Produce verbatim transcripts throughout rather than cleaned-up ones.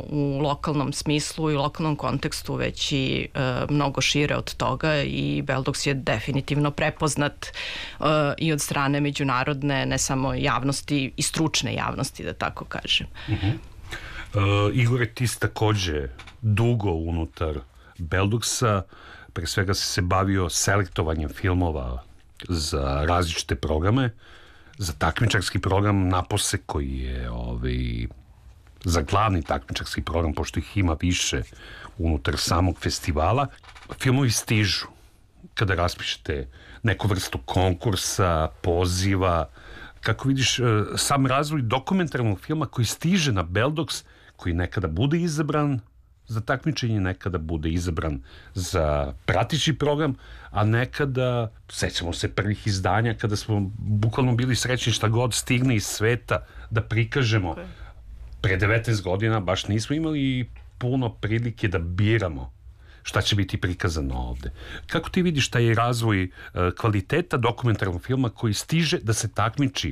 u lokalnom smislu i lokalnom kontekstu, već i uh, mnogo šire od toga, i Beldox je definitivno prepoznat uh, i od strane međunarodne, ne samo javnosti, i stručne javnosti, da tako kažem. Uh-huh. Uh, Igore, ti si takođe dugo unutar Beldoxa, pre svega si se bavio selektovanjem filmova za različite programe, za takmičarski program Napose, koji je ovaj, za glavni takmičarski program, pošto ih ima više unutar samog festivala. Filmovi stižu kada raspišete neku vrstu konkursa, poziva. Kako vidiš, sam razvoj dokumentarnog filma koji stiže na Beldox, koji nekada bude izabran za takmičenje, nekada bude izabran za pratići program, a nekada, sećamo se prvih izdanja kada smo bukvalno bili srećni šta god stigne iz sveta da prikažemo. Okay. Pre devetnaest godina baš nismo imali puno prilike da biramo šta će biti prikazano ovde. Kako ti vidiš taj razvoj kvaliteta dokumentarnog filma koji stiže da se takmiči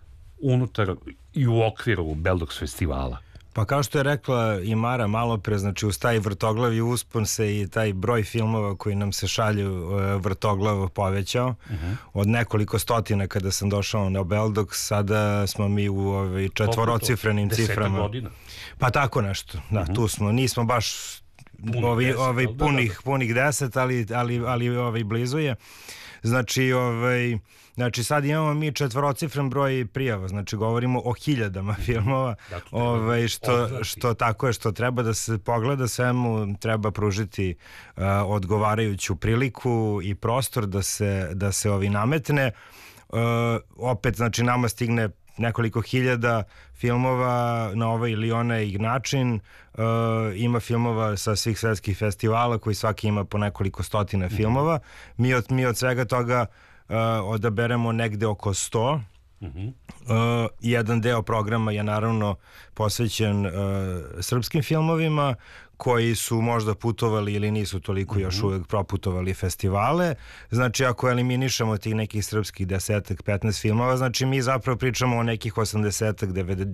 unutar i u okviru Beldox festivala? Pa kao što je rekla i Mara malo pre, znači uz taj vrtoglavi uspon se i taj broj filmova koji nam se šalju vrtoglavo povećao. Uh-huh. Od nekoliko stotina kada sam došao na Beldox, sada smo mi u ovaj, četvorocifrenim ciframa. Godina? Pa tako nešto, da, uh-huh. tu smo, nismo baš punih ovi, deset, ovaj, punih, da, da. punih deset, ali, ali, ali ovaj, blizu je. Znači, ovaj, znači sad imamo mi četvorocifren broj prijava, znači govorimo o hiljadama filmova, dakle, ovaj, što, što tako je, što treba da se pogleda, svemu treba pružiti uh, odgovarajuću priliku i prostor da se, da se ovi nametne. Uh, opet, znači nama stigne nekoliko hiljada filmova na ovaj ili onaj način. Uh, ima filmova sa svih svetskih festivala koji svaki ima po nekoliko stotina mm-hmm. filmova. Mi od, mi od svega toga uh, odaberemo negde oko sto. Mm-hmm. Uh, jedan deo programa je naravno posvećen uh, srpskim filmovima koji su možda putovali ili nisu toliko mm-hmm. još uvek proputovali festivale. Znači, ako eliminišemo tih nekih srpskih desetak, petnaest filmova, znači mi zapravo pričamo o nekih osamdesetak,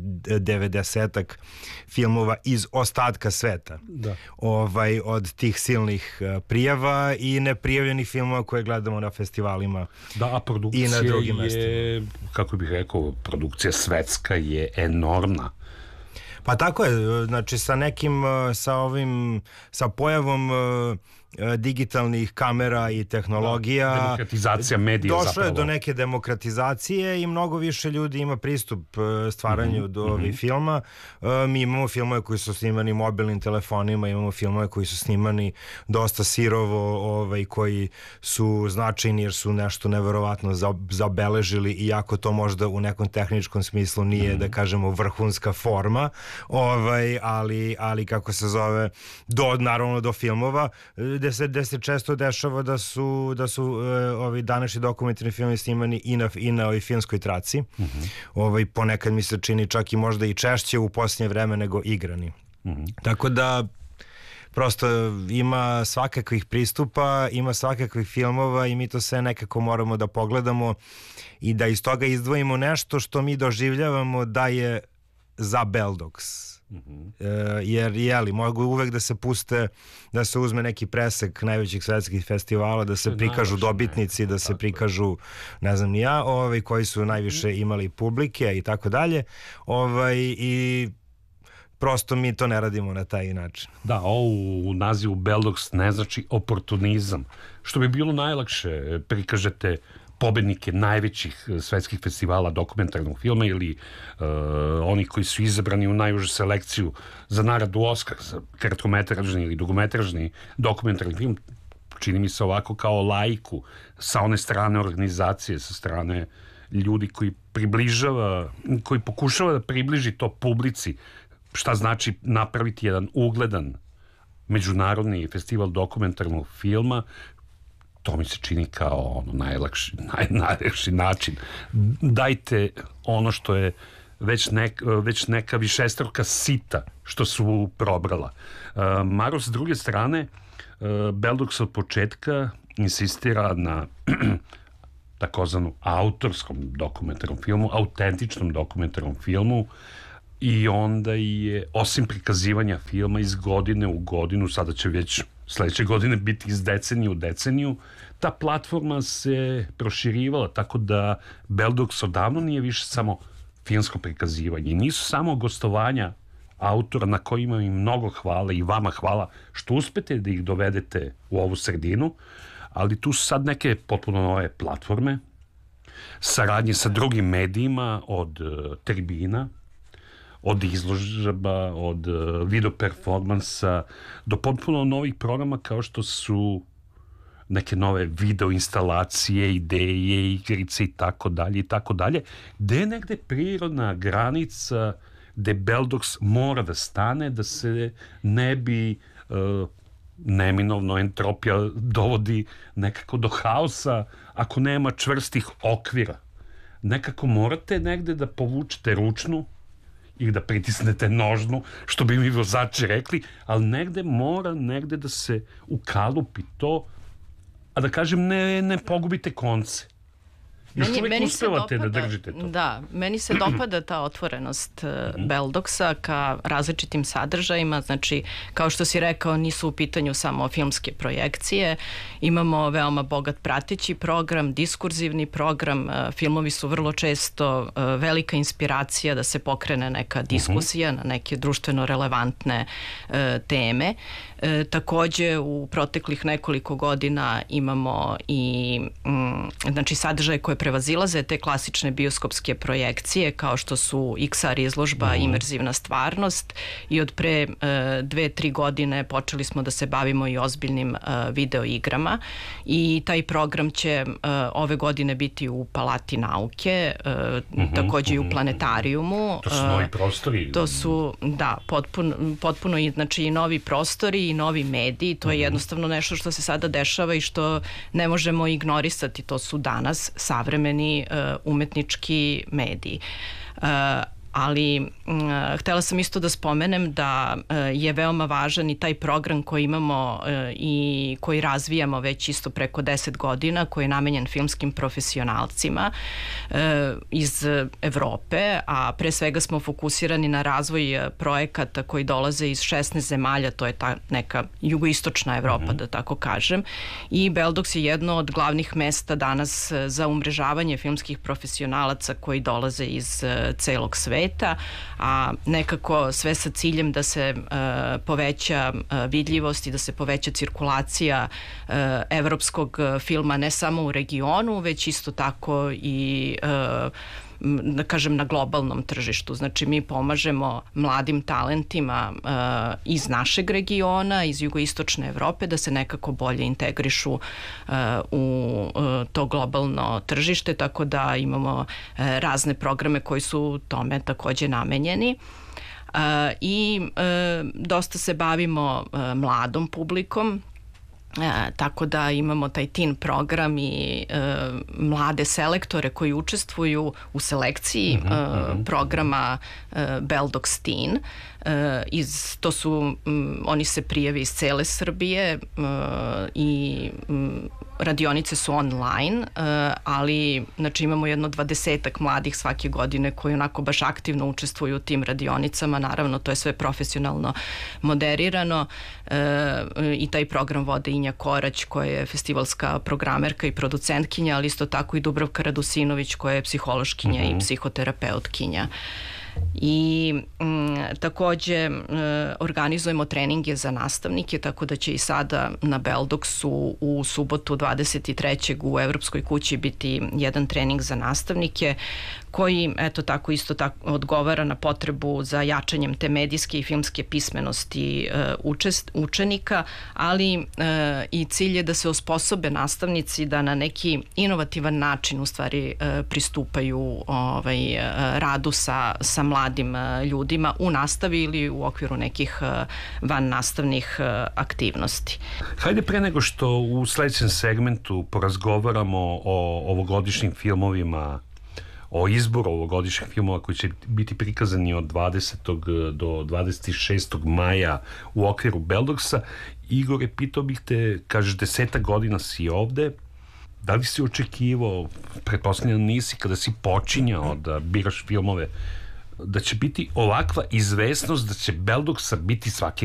devedesetak filmova iz ostatka sveta. Da. Ovaj, od tih silnih uh, prijava i neprijavljenih filmova koje gledamo na festivalima. Da, a produkcija i na drugim je, mestima. Kako bih rekao, produkcija svetska je enormna. Pa tako je, znači sa nekim, sa ovim, sa pojavom digitalnih kamera i tehnologija. Da, demokratizacija medija došlo zapravo. Došlo je do neke demokratizacije i mnogo više ljudi ima pristup stvaranju mm-hmm. do ovih mm-hmm. filma. Mi imamo filmove koji su snimani mobilnim telefonima, imamo filmove koji su snimani dosta sirovo, ovaj, koji su značajni jer su nešto neverovatno zabeležili, iako to možda u nekom tehničkom smislu nije, mm-hmm. da kažemo, vrhunska forma, ovaj, ali, ali kako se zove, do, naravno do filmova, gde se, gde se često dešava da su, da su uh, ovi današnji dokumentarni filmi snimani i na, i na ovoj filmskoj traci. Mm-hmm. Ovaj, ponekad mi se čini čak i možda i češće u posljednje vreme nego igrani. Mm-hmm. Tako da prosto ima svakakvih pristupa, ima svakakvih filmova i mi to sve nekako moramo da pogledamo i da iz toga izdvojimo nešto što mi doživljavamo da je za Beldox. Mm-hmm. E, jer jeli, mogu uvek da se puste, da se uzme neki presek najvećih svetskih festivala, da se prikažu dobitnici, da se prikažu ne znam ni ja, ovaj, koji su najviše imali publike i tako dalje, ovaj, i prosto mi to ne radimo na taj način. Da, ovo u nazivu Beldox ne znači oportunizam, što bi bilo najlakše, prikažete pobednike najvećih svetskih festivala dokumentarnog filma ili uh, oni koji su izabrani u najužu selekciju za nagradu Oskar, za kratkometražni ili dugometražni dokumentarni film, čini mi se ovako kao laiku, sa one strane organizacije, sa strane ljudi koji približava, koji pokušava da približi to publici, šta znači napraviti jedan ugledan međunarodni festival dokumentarnog filma. To mi se čini kao ono najlakši, naj, najlakši način. Dajte ono što je već, nek, već neka višestruka sita što su probrala. Uh, Maro, s druge strane, uh, Beldox od početka insistira na takozvanu autorskom dokumentarnom filmu, autentičnom dokumentarnom filmu, I onda je, osim prikazivanja filma iz godine u godinu, sada će već sledeće godine biti iz decenije u deceniju, ta platforma se proširivala, tako da Beldogs odavno nije više samo filmsko prikazivanje. Nisu samo gostovanja autora na kojima im mnogo hvala i vama hvala što uspete da ih dovedete u ovu sredinu, ali tu su sad neke potpuno nove platforme, saradnje sa drugim medijima, od uh, tribina, od izložaba, od uh, video performansa, do potpuno novih programa kao što su neke nove video instalacije, ideje, igrice i tako dalje i tako dalje, gde je negde prirodna granica gde Beldogs mora da stane, da se ne bi uh, neminovno entropija dovodi nekako do haosa ako nema čvrstih okvira. Nekako morate negde da povučete ručnu ili da pritisnete nožnu, što bi mi vozači rekli, ali negde mora negde da se ukalupi to, a da kažem ne, ne pogubite konce. Još Meni, uvijek meni uspevate dopada, da držite to. Da, meni se dopada ta otvorenost uh, Beldogsa ka različitim sadržajima, znači kao što si rekao nisu u pitanju samo filmske projekcije, imamo veoma bogat prateći program, diskurzivni program, uh, filmovi su vrlo često uh, velika inspiracija da se pokrene neka diskusija uh-huh. na neke društveno relevantne uh, teme. E, takođe u proteklih nekoliko godina imamo i mm, znači sadržaje koje prevazilaze te klasične bioskopske projekcije kao što su X R izložba mm. Imerzivna stvarnost i od pre e, dve, tri godine počeli smo da se bavimo i ozbiljnim e, video igrama i taj program će e, ove godine biti u Palati nauke, e, mm-hmm, takođe mm-hmm. i u planetarijumu. To su novi prostori. To su, da, potpuno, potpuno i, znači, i novi prostori i novi mediji, to je jednostavno nešto što se sada dešava i što ne možemo ignorisati, to su danas savremeni uh, umetnički mediji. Uh, ali uh, htela sam isto da spomenem da uh, je veoma važan i taj program koji imamo uh, i koji razvijamo već isto preko deset godina, koji je namenjen filmskim profesionalcima uh, iz Evrope, a pre svega smo fokusirani na razvoj uh, projekata koji dolaze iz šesnaest zemalja, to je ta neka jugoistočna Evropa, mm-hmm. da tako kažem, i Beldogs je jedno od glavnih mesta danas uh, za umrežavanje filmskih profesionalaca koji dolaze iz uh, celog sveta, a nekako sve sa ciljem da se uh, poveća uh, vidljivost i da se poveća cirkulacija uh, evropskog filma ne samo u regionu, već isto tako i uh, da kažem na globalnom tržištu. Znači mi pomažemo mladim talentima uh, iz našeg regiona, iz jugoistočne Evrope da se nekako bolje integrišu uh, u uh, to globalno tržište, tako da imamo uh, razne programe koji su tome takođe namenjeni. Uh, I uh, dosta se bavimo uh, mladom publikom, E, tako da imamo taj teen program i e, mlade selektore koji učestvuju u selekciji mm-hmm, e, mm-hmm. programa e, Beldogs Teen. E, iz, to su, m, oni se prijave iz cele Srbije e, i m, radionice su online, e, ali znači imamo jedno dvadesetak mladih svake godine koji onako baš aktivno učestvuju u tim radionicama, naravno to je sve profesionalno moderirano e, i taj program vode Inja Korać koja je festivalska programerka i producentkinja, ali isto tako i Dubravka Radusinović koja je psihološkinja mm-hmm. i psihoterapeutkinja. I m, takođe m, organizujemo treninge za nastavnike, tako da će i sada na Beldogsu u subotu dvadeset trećeg u Evropskoj kući biti jedan trening za nastavnike koji, eto tako, isto tako odgovara na potrebu za jačanjem te medijske i filmske pismenosti e, učest, učenika, ali e, i cilj je da se osposobe nastavnici da na neki inovativan način u stvari e, pristupaju ovaj, e, radu sa, sa mladim e, ljudima u nastavi ili u okviru nekih e, van nastavnih e, aktivnosti. Hajde pre nego što u sledećem segmentu porazgovaramo o ovogodišnjim filmovima, o izboru ovogodišnjih filmova koji će biti prikazani od dvadesetog do dvadeset šestog maja u okviru Beldogsa. Igore, pitao bih te, kažeš desetak godina si ovde, da li si očekivao, pretpostavljam nisi, kada si počinjao da biraš filmove, da će biti ovakva izvesnost da će Beldoksa biti svake